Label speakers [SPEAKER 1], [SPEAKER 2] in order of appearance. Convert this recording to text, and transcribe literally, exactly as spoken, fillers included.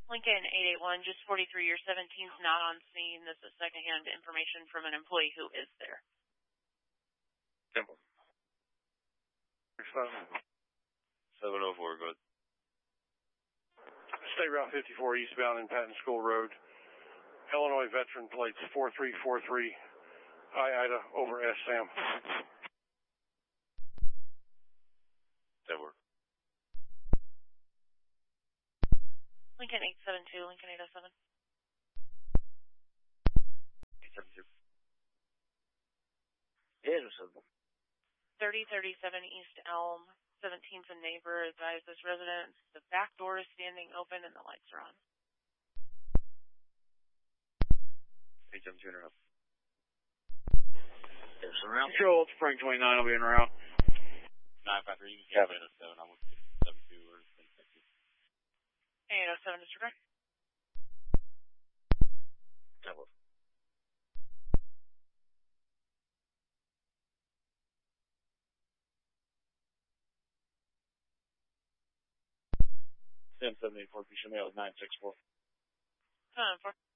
[SPEAKER 1] Lincoln eight eight one, just forty-three, your seventeen's not on scene. This is secondhand information from an employee who is there.
[SPEAKER 2] Simple. seven oh four, go ahead.
[SPEAKER 3] State Route fifty-four eastbound in Patton School Road. Illinois veteran plates four three four three, I Ida over S Sam.
[SPEAKER 2] That work.
[SPEAKER 1] Lincoln eight seven two, Lincoln eight oh seven.
[SPEAKER 2] eight seven two.
[SPEAKER 4] eight oh seven.
[SPEAKER 1] thirty thirty-seven East Elm, seventeen's a neighbor, advises residents the back door is standing open and the lights are on.
[SPEAKER 2] eight seven two in route.
[SPEAKER 4] There's a route.
[SPEAKER 3] Control, it's Frank twenty-nine, I'll be en route.
[SPEAKER 2] nine five three, you can have eight oh seven, I'm with seven two or seven two.
[SPEAKER 1] eight oh seven, disregard.
[SPEAKER 4] Double.
[SPEAKER 2] seven seven eight four, show me out with nine six four.
[SPEAKER 1] seven four.